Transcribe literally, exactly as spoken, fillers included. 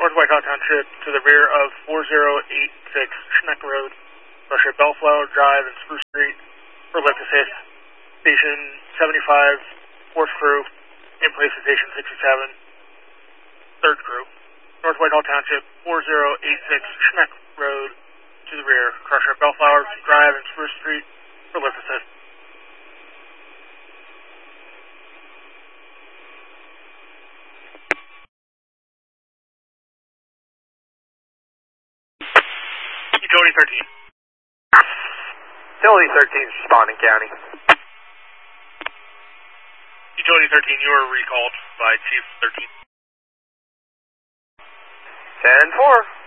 North Whitehall Township to the rear of four zero eight six Schneck Road, Russia Bellflower Drive and Spruce Street for lift assist. Station seventy-five, fourth crew, in place at Station sixty-seven, third crew. North Whitehall Township, four zero eight six Schneck Road to the rear, Crusher Bellflower Drive and Spruce Street for lift assist. Utility thirteen. Utility thirteen, responding county. Utility thirteen, you are recalled by Chief thirteen. ten four.